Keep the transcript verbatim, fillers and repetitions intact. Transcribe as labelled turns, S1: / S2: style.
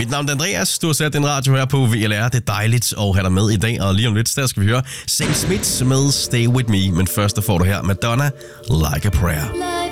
S1: Mit navn er Andreas. Du har sat din radio her på V L R. Det er dejligt at have dig med i dag, og lige om lidt, der skal vi høre Sam Smith med Stay With Me. Men først der får du her Madonna, Like a Prayer.